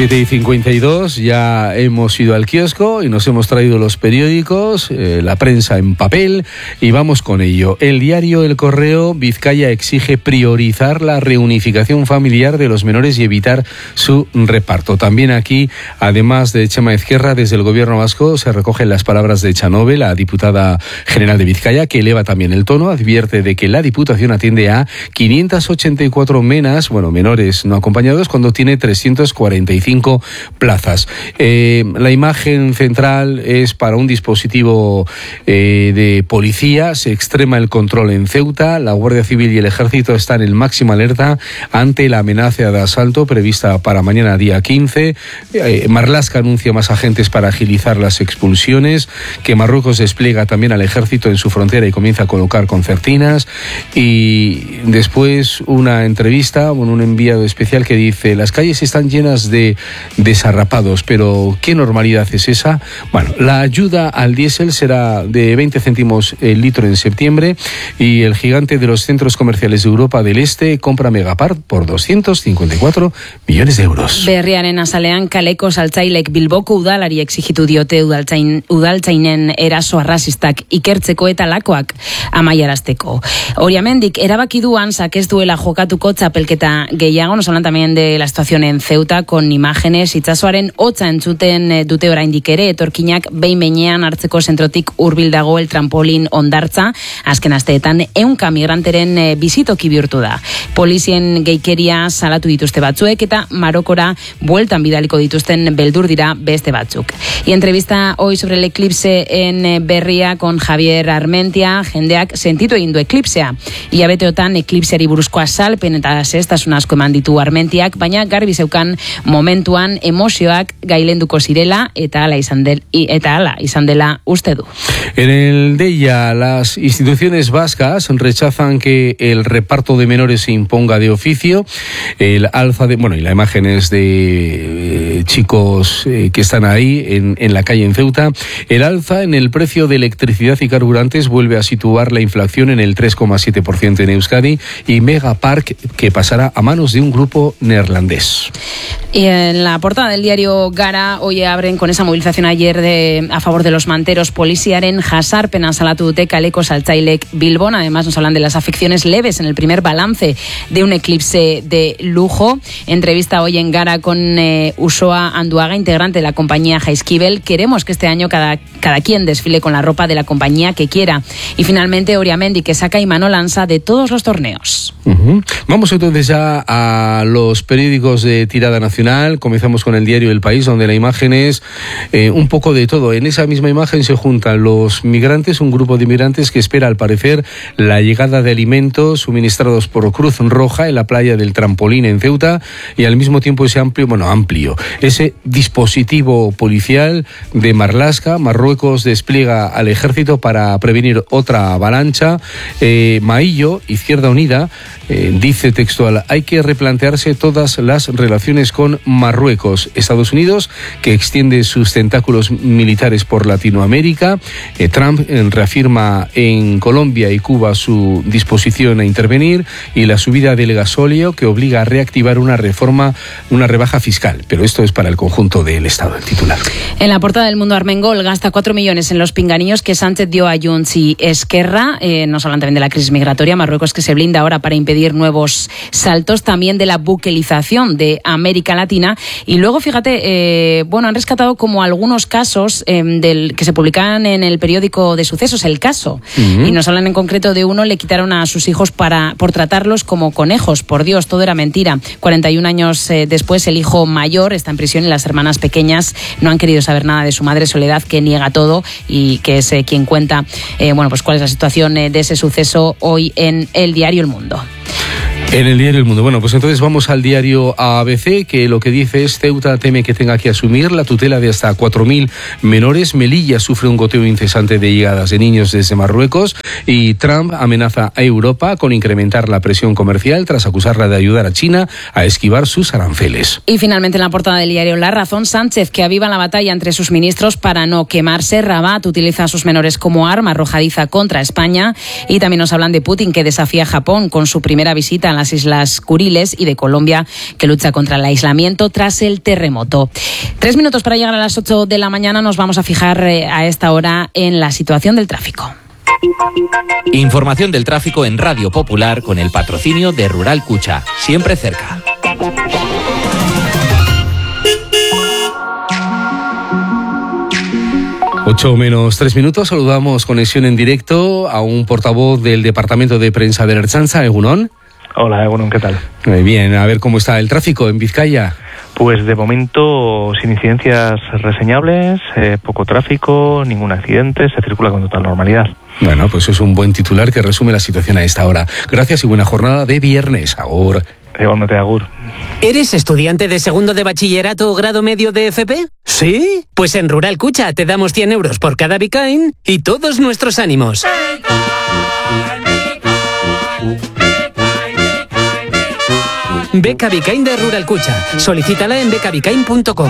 7:52, ya hemos ido al kiosco y nos hemos traído los periódicos, la prensa en papel, y vamos con ello. El diario El Correo: Vizcaya exige priorizar la reunificación familiar de los menores y evitar su reparto. También aquí, además de Chema Ezquerra, desde el gobierno vasco se recogen las palabras de Chanove, la diputada general de Vizcaya, que eleva también el tono, advierte de que la Diputación atiende a 584 menores no acompañados cuando tiene 345 plazas. La imagen central es para un dispositivo de policía. Se extrema el control en Ceuta. La Guardia Civil y el Ejército están en máxima alerta ante la amenaza de asalto prevista para mañana, día 15. Marlaska anuncia más agentes para agilizar las expulsiones, que Marruecos despliega también al Ejército en su frontera y comienza a colocar concertinas. Y después una entrevista con un enviado especial que dice: las calles están llenas de desarrapados, pero ¿qué normalidad es esa? Bueno, la ayuda al diésel será de 20 céntimos el litro en septiembre, y el gigante de los centros comerciales de Europa del Este compra Megapar por 254 millones de euros. Berriaren azalean kaleko saltzailek Bilboko udalari exigitu diote udaltzainen eraso arrazistak ikertzeko eta lakoak amaiarazteko. Oriamendik erabaki duan ez duela jokatuko txapelketa gehiago. Nos hablan también de la situación en Ceuta con imágenes. Itsasoaren hotza entzuten dute oraindik ere, etorkinak behin-behinean hartzeko zentrotik hurbil dago el trampolin hondartza. Azken asteetan 100 migranteren bizitoki bihurtu da. Polizien geikeria salatu dituzte batzuek eta Marokora bueltan bidaliko dituzten beldur dira beste batzuk. Y entrevista hoy sobre el eclipse en Berria con Javier Armentia. Jendeak sentitu egin du eklipsea. Ilabeteotan eklipseari buruzko azalpen eta zehaztasun asko eman ditu Armentiak, baina garbi zeukan momentuan emozioak gailenduko zirela eta hala izan dela uste du. En el DEIA, las instituciones vascas rechazan que el reparto de menores se imponga de oficio. El alza de, y la imagen es de chicos que están ahí en la calle en Ceuta. El alza en el precio de electricidad y carburantes vuelve a situar la inflación en el 3,7% en Euskadi, y Megapark, que pasará a manos de un grupo neerlandés. Y en la portada del diario Gara, hoy abren con esa movilización ayer a favor de los manteros. Poliziaren jasarpena salatu dute kaleko saltzailek Bilbon. Además nos hablan de las afecciones leves en el primer balance de un eclipse de lujo. Entrevista hoy en Gara con Usoa Anduaga, integrante de la compañía Jaizkibel. Queremos que este año cada quien desfile con la ropa de la compañía que quiera. Y finalmente Oriamendi, que saca Imanol Ansa de todos los torneos. Vamos entonces ya a los periódicos de tirada nacional. Comenzamos con el diario El País, donde la imagen es un poco de todo. En esa misma imagen se juntan los migrantes, un grupo de migrantes que espera, al parecer, la llegada de alimentos suministrados por Cruz Roja en la playa del Trampolín en Ceuta, y al mismo tiempo ese amplio, ese dispositivo policial de Marlaska. Marruecos despliega al ejército para prevenir otra avalancha. Maillo, Izquierda Unida, dice textual: hay que replantearse todas las relaciones con Marruecos. Estados Unidos, que extiende sus tentáculos militares por Latinoamérica. Trump reafirma en Colombia y Cuba su disposición a intervenir, y la subida del gasóleo, que obliga a reactivar una rebaja fiscal. Pero esto es para el conjunto del Estado, el titular. En la portada del Mundo, Armengol gasta 4 millones en los pinganillos que Sánchez dio a Junts y Esquerra. Nos hablan también de la crisis migratoria. Marruecos, que se blinda ahora para impedir nuevos saltos. También de la buquelización de América Latina. Y luego, fíjate, han rescatado como algunos casos que se publican en el periódico de Sucesos, El Caso. Y nos hablan en concreto de uno: le quitaron a sus hijos por tratarlos como conejos. Por Dios, todo era mentira. 41 años después, el hijo mayor está en prisión y las hermanas pequeñas no han querido saber nada de su madre Soledad, que niega todo y que es quien cuenta cuál es la situación de ese suceso hoy en el diario El Mundo. En el diario El Mundo. Bueno, pues entonces vamos al diario ABC, que lo que dice es: Ceuta teme que tenga que asumir la tutela de hasta 4.000 menores. Melilla sufre un goteo incesante de llegadas de niños desde Marruecos, y Trump amenaza a Europa con incrementar la presión comercial tras acusarla de ayudar a China a esquivar sus aranceles. Y finalmente, en la portada del diario La Razón, Sánchez, que aviva la batalla entre sus ministros para no quemarse. Rabat utiliza a sus menores como arma arrojadiza contra España. Y también nos hablan de Putin, que desafía a Japón con su primera visita a la las Islas Kuriles y de Colombia, que lucha contra el aislamiento tras el terremoto. 3 minutos para llegar a las 8 de la mañana. Nos vamos a fijar a esta hora en la situación del tráfico. Información del tráfico en Radio Popular con el patrocinio de Rural Cucha, siempre cerca. Ocho menos 3 minutos, saludamos conexión en directo a un portavoz del Departamento de Prensa de Ertzaintza, Egunon. Hola, Egunon, ¿qué tal? Muy bien, a ver cómo está el tráfico en Vizcaya. Pues de momento sin incidencias reseñables, poco tráfico, ningún accidente, se circula con total normalidad. Bueno, pues es un buen titular que resume la situación a esta hora. Gracias y buena jornada de viernes. Agur. Igualmente, agur. ¿Eres estudiante de segundo de bachillerato o grado medio de FP? ¿Sí? Pues en Rural Cucha te damos 100 euros por cada Bicain y todos nuestros ánimos. Beca Bicain de Rural Cucha. Solicítala en becabicain.com.